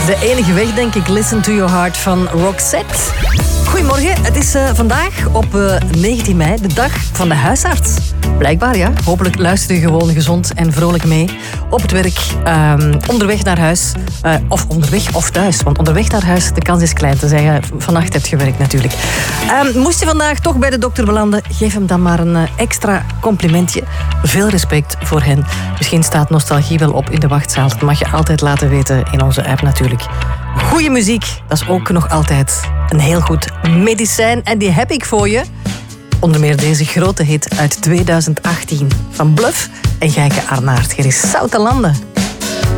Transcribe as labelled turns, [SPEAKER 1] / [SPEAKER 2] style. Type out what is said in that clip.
[SPEAKER 1] De enige weg, denk ik. Listen to your heart van Roxette. Goedemorgen, het is vandaag op 19 mei, de dag van de huisarts. Blijkbaar, ja. Hopelijk luister je gewoon gezond en vrolijk mee op het werk, onderweg naar huis, of onderweg of thuis. Want onderweg naar huis, de kans is klein, tenzij je vannacht hebt gewerkt natuurlijk. Moest je vandaag toch bij de dokter belanden, geef hem dan maar een extra complimentje. Veel respect voor hen. Misschien staat nostalgie wel op in de wachtzaal. Dat mag je altijd laten weten in onze app natuurlijk. Goeie muziek, dat is ook nog altijd een heel goed medicijn. En die heb ik voor je. Onder meer deze grote hit uit 2018 van Bluff en Gijke Arnaert. Hier is Zoute Landen.